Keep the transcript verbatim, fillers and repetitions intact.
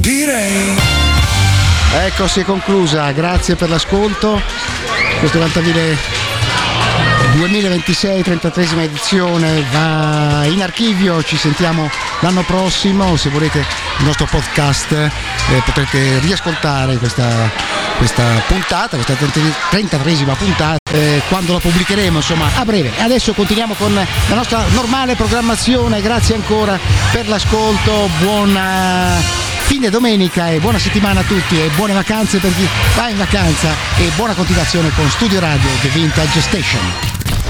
Direi. Ecco, si è conclusa, grazie per l'ascolto. Questo Vantavile duemilaventisei, trentatreesima edizione, va in archivio. Ci sentiamo l'anno prossimo. Se volete il nostro podcast eh, potrete riascoltare questa, questa puntata, questa trentatreesima puntata eh, quando la pubblicheremo, insomma, a breve. Adesso continuiamo con la nostra normale programmazione. Grazie ancora per l'ascolto, buona fine domenica e buona settimana a tutti e buone vacanze per chi va in vacanza e buona continuazione con Studio Radio The Vintage Station.